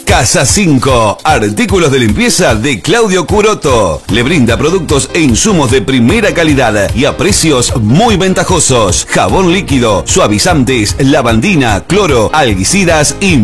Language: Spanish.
Casa 5, artículos de limpieza de Claudio Curoto. Le brinda productos e insumos de primera calidad y a precios muy ventajosos. Jabón líquido, suavizantes, lavandina, cloro, algicidas y